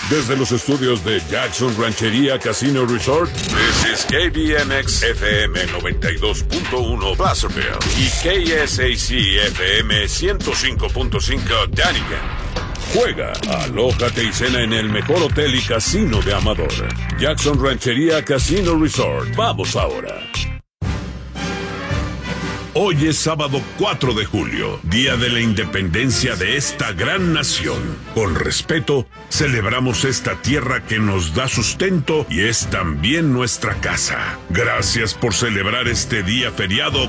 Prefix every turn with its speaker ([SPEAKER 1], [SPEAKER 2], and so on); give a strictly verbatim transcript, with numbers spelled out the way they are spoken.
[SPEAKER 1] Desde los estudios de Jackson Ranchería Casino Resort, this is K B M X F M noventa y dos punto uno Placerville y K S A C F M ciento cinco punto cinco Dunnigan. Juega, alójate y cena en el mejor hotel y casino de Amador. Jackson Ranchería Casino Resort. Vamos ahora. Hoy es sábado cuatro de julio, día de la independencia de esta gran nación. Con respeto, celebramos esta tierra que nos da sustento y es también nuestra casa. Gracias por celebrar este día feriado